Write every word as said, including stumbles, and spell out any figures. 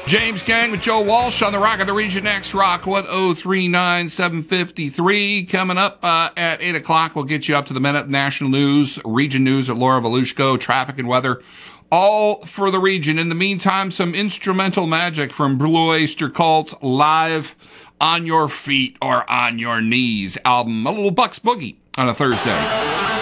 James Gang with Joe Walsh on the Rock of the Region X Rock one oh three point nine, seven fifty-three. Coming up uh, at eight o'clock, we'll get you up to the minute. National news, region news at Laura Volushko, traffic and weather, all for the region. In the meantime, some instrumental magic from Blue Oyster Cult live on your feet or on your knees album, a little Bucks Boogie on a Thursday.